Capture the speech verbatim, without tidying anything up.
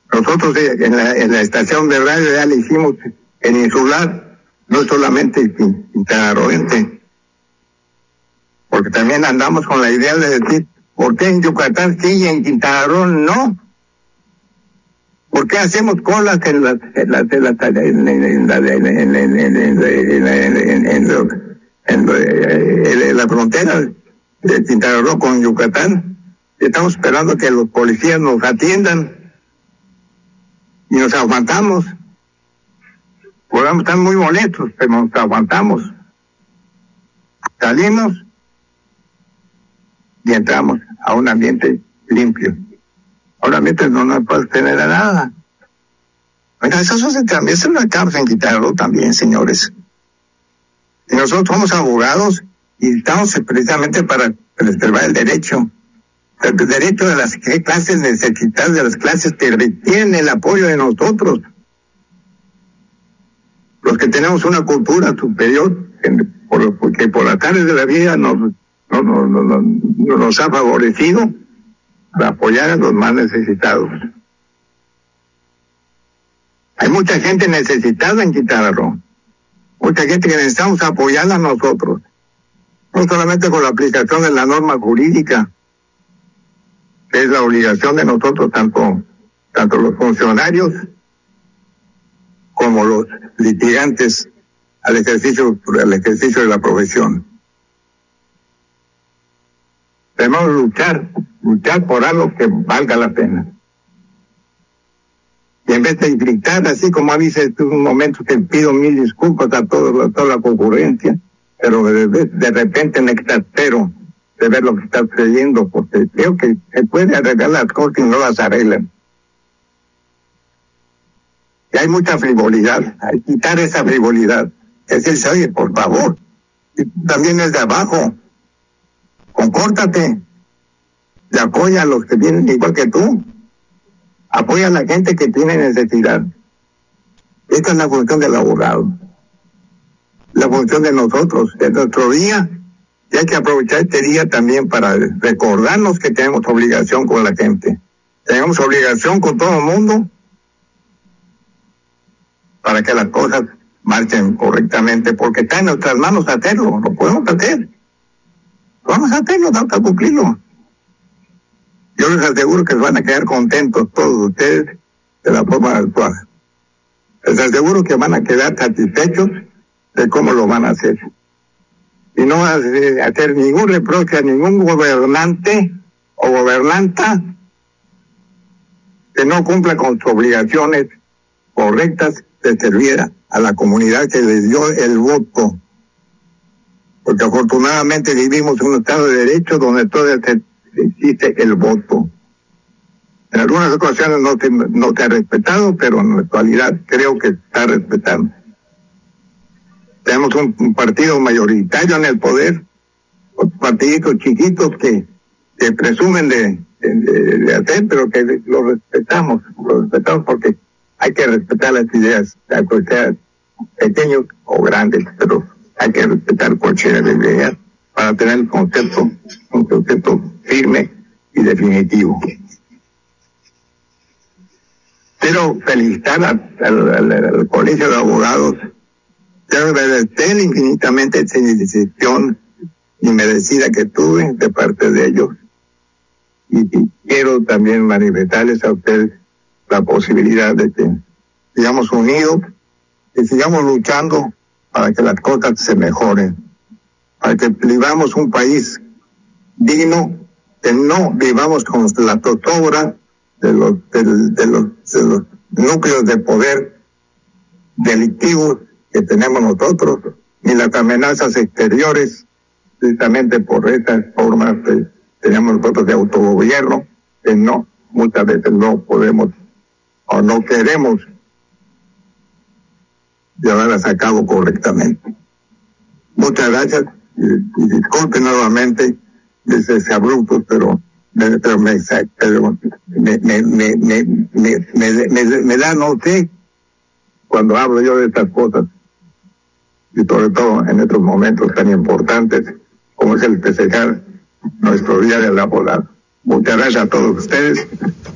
Nosotros en la, en la estación de radio ya le hicimos en insular, no solamente quintanarroense, porque también andamos con la idea de decir, ¿por qué en Yucatán sí y en Quintana Roo no? ¿Por qué hacemos colas en la en la en la en la en la frontera de Quintana Roo con Yucatán? Estamos esperando que los policías nos atiendan y nos aguantamos. Podemos estar muy molestos, pero nos aguantamos. Salimos y entramos a un ambiente limpio. Obviamente no nos puede tener a nada. Bueno, eso se, también se lo acabamos en Quintana Roo también, señores. Y nosotros somos abogados y estamos precisamente para preservar el derecho. El derecho de las clases necesitadas, de las clases que requieren el apoyo de nosotros. Los que tenemos una cultura superior, porque por las tardes de la vida nos, nos, nos, nos, nos ha favorecido para apoyar a los más necesitados. Hay mucha gente necesitada en Quintana Roo, mucha gente que necesitamos apoyar a nosotros, no solamente con la aplicación de la norma jurídica, que es la obligación de nosotros, tanto, tanto los funcionarios como los litigantes al ejercicio, al ejercicio de la profesión. Debemos luchar, luchar por algo que valga la pena. Y en vez de gritar, así como a mí en un momento que pido mil disculpas a, todo, a toda la concurrencia, pero de, de, de repente me exaspero de ver lo que está sucediendo, porque creo que se puede arreglar las cosas y no las arreglan. Y hay mucha frivolidad, hay que quitar esa frivolidad. Es decir, oye, por favor, y también es de abajo, compórtate, y apoya a los que vienen igual que tú, apoya a la gente que tiene necesidad. Esta es la función del abogado, la función de nosotros, de nuestro día, y hay que aprovechar este día también para recordarnos que tenemos obligación con la gente, tenemos obligación con todo el mundo, para que las cosas marchen correctamente, porque está en nuestras manos hacerlo, lo podemos hacer. Vamos a hacerlo, vamos a cumplirlo. Yo les aseguro que se van a quedar contentos todos ustedes de la forma de actuar. Les aseguro que van a quedar satisfechos de cómo lo van a hacer. Y no van a hacer ningún reproche a ningún gobernante o gobernanta que no cumpla con sus obligaciones correctas de servir a la comunidad que les dio el voto. Porque afortunadamente vivimos en un estado de derecho donde todavía existe el voto. En algunas ocasiones no te, no te ha respetado, pero en la actualidad creo que está respetando. Tenemos un, un partido mayoritario en el poder, partiditos chiquitos que, que presumen de, de, de hacer, pero que lo respetamos, lo respetamos porque hay que respetar las ideas, ya sean pequeños o grandes, pero hay que respetar cualquier idea para tener el concepto, un concepto firme y definitivo. Quiero felicitar al, al, al Colegio de Abogados, quiero agradecer infinitamente esa decisión inmerecida que tuve de parte de ellos, y, y quiero también manifestarles a ustedes la posibilidad de que sigamos unidos y sigamos luchando para que las cosas se mejoren, para que vivamos un país digno, que no vivamos con la zozobra de los, de, de los, de los núcleos de poder delictivos que tenemos nosotros, ni las amenazas exteriores, precisamente por estas formas que tenemos nosotros de autogobierno, que no, muchas veces no podemos o no queremos llevarlas a cabo correctamente. Muchas gracias y, y disculpen nuevamente ese abrupto, pero me, pero me, pero me, me, me, me, me, me, me, me da no sé cuando hablo yo de estas cosas, y sobre todo en estos momentos tan importantes como es el festejar nuestro Día del Abogado. Muchas gracias a todos ustedes.